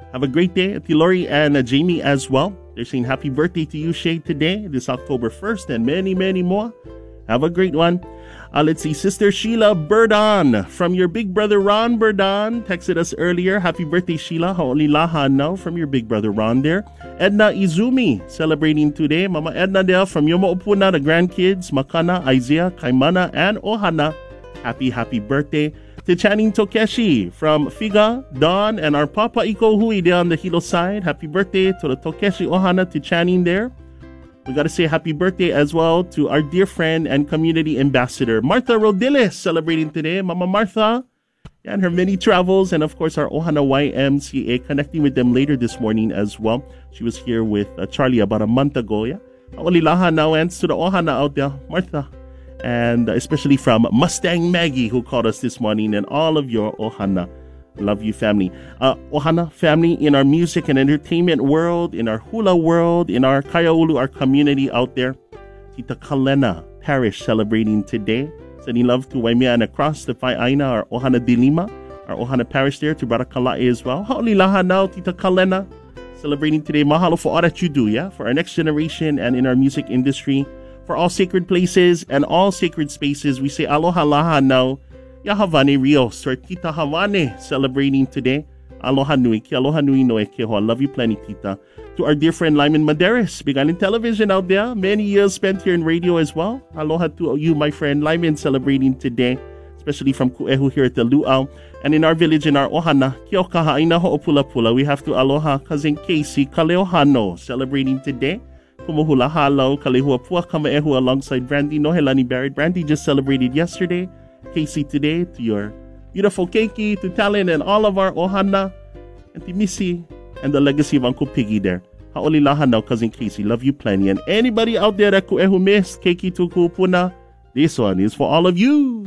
Have a great day. Lori and Jamie as well. They're saying happy birthday to you, Shay, today, this October 1st, and many, many more. Have a great one. Let's see, Sister Sheila Burdon from your big brother Ron Burdon texted us earlier. Happy birthday, Sheila. Haolilahan now from your big brother Ron there. Edna Izumi celebrating today. Mama Edna there from Yomo Upuna, the grandkids, Makana, Isaiah, Kaimana, and Ohana. Happy birthday. To Channing Tokeshi from Figa, Don, and our Papa Iko Hui there on the Hilo side. Happy birthday to the Tokeshi Ohana to Channing there. We got to say happy birthday as well to our dear friend and community ambassador, Martha Rodiles, celebrating today. Mama Martha and her many travels, and of course our Ohana YMCA, connecting with them later this morning as well. She was here with Charlie about a month ago. Yeah, Haolilahan now ends to the Ohana out there, Martha. And especially from Mustang Maggie, who called us this morning, and all of your Ohana. Love you, family. Ohana family in our music and entertainment world, in our hula world, in our Kaiaulu, our community out there. Tita Kalena Parish celebrating today. Sending love to Waimian across the Whaiaina, our Ohana Dilima, our Ohana Parish there, to Brother Kala'e as well. Haolilaha now, Tita Kalena, celebrating today. Mahalo for all that you do, yeah, for our next generation and in our music industry. For all sacred places and all sacred spaces, we say aloha laha now. Yahavane Rios, or Tita Havane, celebrating today. Aloha nui, ki aloha nui no e keho. I love you plenty, Tita. To our dear friend Lyman Maderis, began in television out there. Many years spent here in radio as well. Aloha to you, my friend Lyman, celebrating today. Especially from Ku'ehu here at the Luau. And in our village, in our Ohana, Kiokahaina Ho'opula, we have to aloha cousin Casey Kaleohano, celebrating today. Kumuhula halo, kalehua pua kamaehu alongside Brandy Nohelani Barrett. Brandy just celebrated yesterday. Casey today, to your beautiful Keiki, to Talon and all of our Ohana, and to Missy, and the legacy of Uncle Piggy there. Haolilaha now, cousin Casey. Love you plenty. And anybody out there that kuehu missed, Keiki tuku puna, this one is for all of you.